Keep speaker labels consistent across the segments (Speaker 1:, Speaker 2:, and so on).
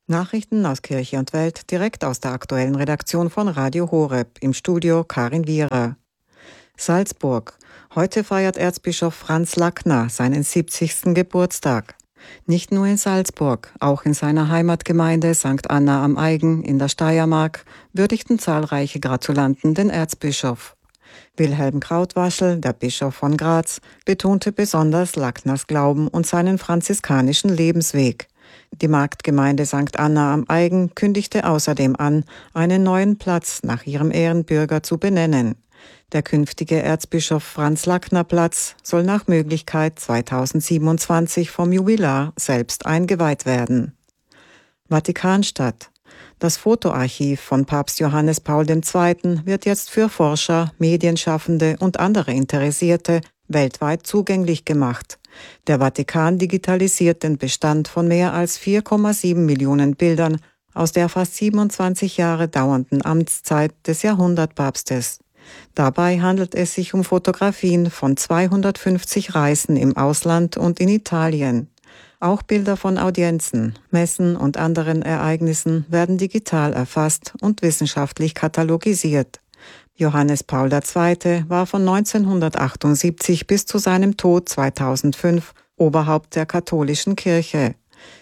Speaker 1: Nachrichten aus Kirche und Welt direkt aus der aktuellen Redaktion von Radio Horeb, im Studio Karin Wierer. Salzburg. Heute feiert Erzbischof Franz Lackner seinen 70. Geburtstag. Nicht nur in Salzburg, auch in seiner Heimatgemeinde St. Anna am Aigen in der Steiermark würdigten zahlreiche Gratulanten den Erzbischof. Wilhelm Krautwaschel, der Bischof von Graz, betonte besonders Lackners Glauben und seinen franziskanischen Lebensweg. Die Marktgemeinde St. Anna am Aigen kündigte außerdem an, einen neuen Platz nach ihrem Ehrenbürger zu benennen. Der künftige Erzbischof Franz Lackner Platz soll nach Möglichkeit 2027 vom Jubilar selbst eingeweiht werden. Vatikanstadt. Das Fotoarchiv von Papst Johannes Paul II. Wird jetzt für Forscher, Medienschaffende und andere Interessierte weltweit zugänglich gemacht. Der Vatikan digitalisiert den Bestand von mehr als 4,7 Millionen Bildern aus der fast 27 Jahre dauernden Amtszeit des Jahrhundertpapstes. Dabei handelt es sich um Fotografien von 250 Reisen im Ausland und in Italien. Auch Bilder von Audienzen, Messen und anderen Ereignissen werden digital erfasst und wissenschaftlich katalogisiert. Johannes Paul II. War von 1978 bis zu seinem Tod 2005 Oberhaupt der katholischen Kirche.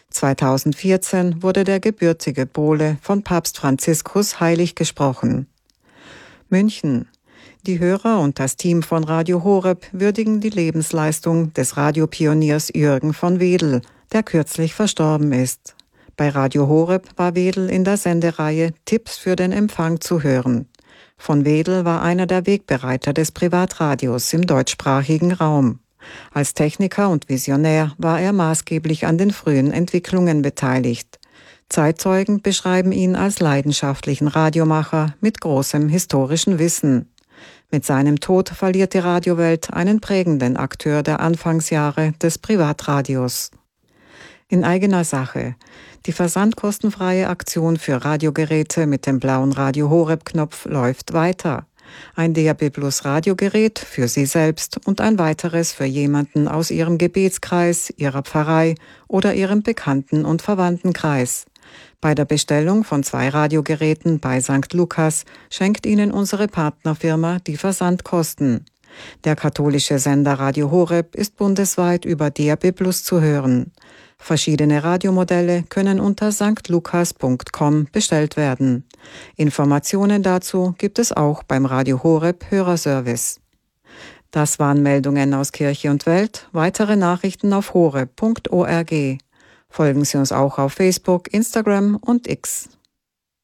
Speaker 1: 2014 wurde der gebürtige Pole von Papst Franziskus heilig gesprochen. München. Die Hörer und das Team von Radio Horeb würdigen die Lebensleistung des Radiopioniers Jürgen von Wedel, der kürzlich verstorben ist. Bei Radio Horeb war Wedel in der Sendereihe Tipps für den Empfang zu hören. Von Wedel war einer der Wegbereiter des Privatradios im deutschsprachigen Raum. Als Techniker und Visionär war er maßgeblich an den frühen Entwicklungen beteiligt. Zeitzeugen beschreiben ihn als leidenschaftlichen Radiomacher mit großem historischen Wissen. Mit seinem Tod verliert die Radiowelt einen prägenden Akteur der Anfangsjahre des Privatradios. In eigener Sache. Die versandkostenfreie Aktion für Radiogeräte mit dem blauen Radio Horeb-Knopf läuft weiter. Ein DAB+ Radiogerät für Sie selbst und ein weiteres für jemanden aus Ihrem Gebetskreis, Ihrer Pfarrei oder Ihrem Bekannten- und Verwandtenkreis. Bei der Bestellung von 2 Radiogeräten bei St. Lukas schenkt Ihnen unsere Partnerfirma die Versandkosten. Der katholische Sender Radio Horeb ist bundesweit über DAB+ zu hören. Verschiedene Radiomodelle können unter stlukas.com bestellt werden. Informationen dazu gibt es auch beim Radio Horeb Hörerservice. Das waren Meldungen aus Kirche und Welt. Weitere Nachrichten auf horeb.org. Folgen Sie uns auch auf Facebook, Instagram und X.